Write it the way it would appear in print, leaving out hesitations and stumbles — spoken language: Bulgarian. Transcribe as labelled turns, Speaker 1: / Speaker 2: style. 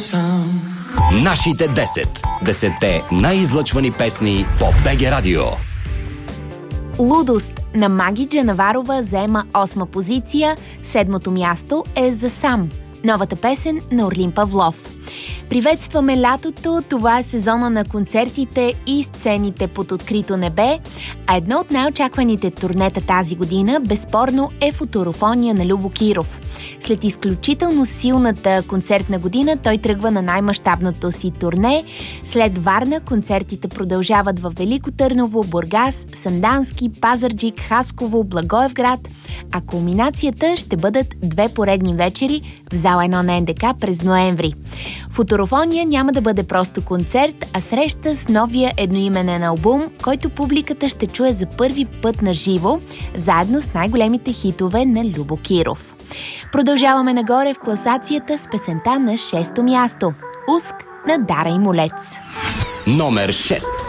Speaker 1: сам.
Speaker 2: Нашите 10 най-излъчвани песни по БГ Радио.
Speaker 3: Лудост на Маги Джанаварова заема 8-ма позиция, 7-то място е за Сам, новата песен на Орлин Павлов. Приветстваме лятото, това е сезона на концертите и сцените под открито небе, а едно от най-очакваните турнета тази година безспорно е Футурофония на Любо Киров. След изключително силната концертна година той тръгва на най-мащабното си турне. След Варна концертите продължават в Велико Търново, Бургас, Сандански, Пазарджик, Хасково, Благоевград, а кулминацията ще бъдат 2 поредни вечери в зала 1 на НДК през ноември. Футурофония няма да бъде просто концерт, а среща с новия едноименен албум, който публиката ще чуе за първи път на живо, заедно с най-големите хитове на Любо Киров. Продължаваме нагоре в класацията с песента на 6-то място – Уск на Дара и Молец.
Speaker 2: Номер 6.